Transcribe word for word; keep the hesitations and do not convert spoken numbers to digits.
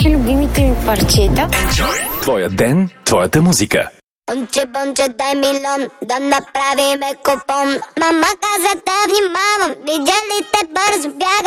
любимите ми парчета. Твоя ден, твоята музика. Бонче, бонче, дай милион, да направиме купон. Мама каза да внимавам, видя ли те бързо бяга.